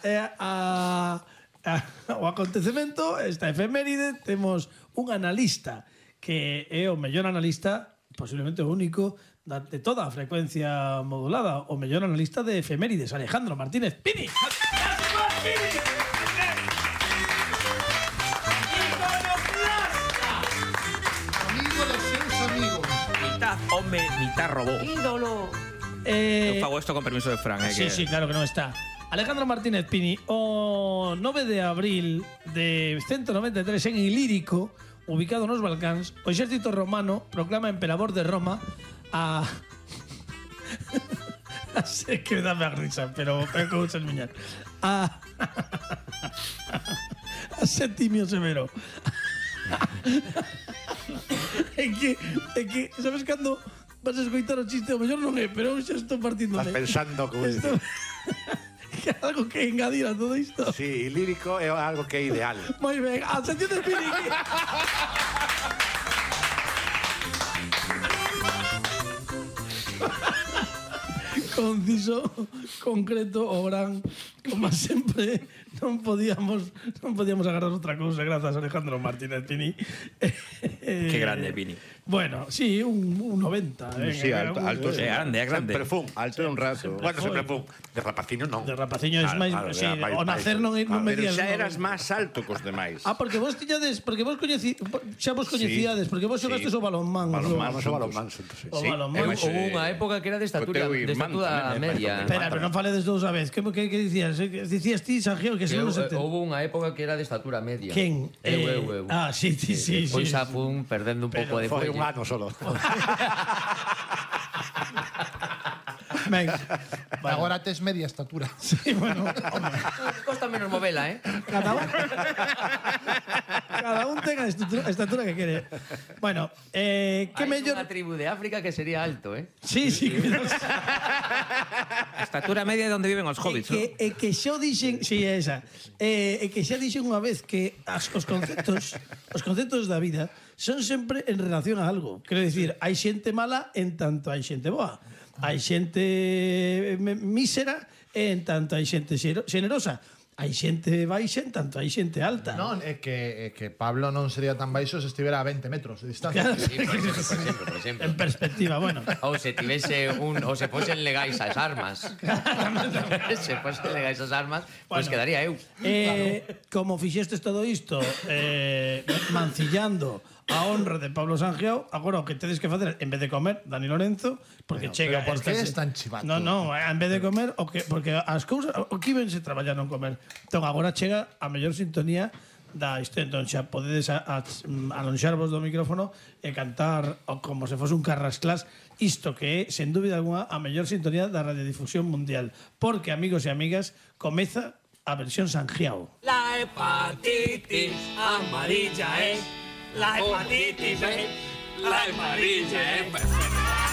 o acontecemento, esta efeméride, temos un analista que é o mellor analista, posiblemente o único, de toda a frecuencia modulada, o mellor analista de efemérides, Alejandro Martínez Pini. Amigo dos seus amigos. Mitad home, mitad robot. Ídolo. Eu fago isto con permiso de Fran. Sí, sí, claro que non está. Alejandro Martínez Pini, o 9 de abril de 193 en Ilírico, ubicado nos Balcáns, o exército romano proclama emperador de Roma a... Sé que dame a risa, pero como se miñar. A Septimio Severo. É que, sabes cando vas a escoitar o chiste, o mellor non é, pero eu xa estou partindo. Estás pensando como Esto... que algo que engadir a todo isto. Sí, lírico é algo que é ideal. Moi ben, a sección de Pini. Conciso, concreto, o gran, como sempre, non podíamos agarrar outra cousa, grazas Alejandro Martínez Pini. Que grande, Pini. Bueno, sí, un 90. Sí, alto, É grande, é grande. Sempre fun. alto un rato. Bueno, sempre fun. De rapaciño non. De rapaciño é máis, Claro, sí, claro, o nacer non Pero medías. xa eras máis alto cos demais. Porque vos tiñades, porque vos coñecíades, porque vos xogastes o balonmán. Vamos ao balonmán, sí. O balonmán. Houve unha época que era de estatura media. Espera, pero non faledes dous a vez. Que dicías? Dicías ti, Sanjeo, que se non se te... Houve unha época que era de estatura media. Quen? Eu. Ah, sí. Pois xa fun perdendo un pouco de Foi folle. un ano solo. Ben, Agora tes media estatura. sí, bueno, Costa menos movela, cada un ten a estatura que quere. Bueno, que Hai mellor... unha tribu de África que sería alto, Sí, Estatura media de onde viven os hobbits, non? que xa dixen, sí, esa. Que xa dixen unha vez que os conceptos da vida son sempre en relación a algo. Quero dicir, hai xente mala en tanto hai xente boa. Hai xente mísera en tanto hai xente xenerosa. Hai xente baixa en tanto hai xente alta. Non, é que Pablo non sería tan baixo se estivera a 20 metros de distancia. Claro. Sí, por exemplo. En perspectiva, bueno. Ou se tivese ou se fosen legais as armas. Se fosen legais as armas, pois quedaría eu. Como fixestes todo isto mancillando a honra de Pablo Sanjeo, agora o que tedes que facer en vez de comer, Dani Lorenzo, porque chega... Pero por que es tan chivato? No, en vez de comer, porque as cousas, o que vense traballar non comer. Entón agora chega a mellor sintonía da historia. Entón xa podedes alonxarvos do micrófono e cantar como se fose un carrasclás isto que é, sen dúbida alguna, a mellor sintonía da radiodifusión mundial. Porque, amigos e amigas, comeza a versión Sanjeo. La hepatitis amarilla es la hepatitis es la amarilla es perfecta.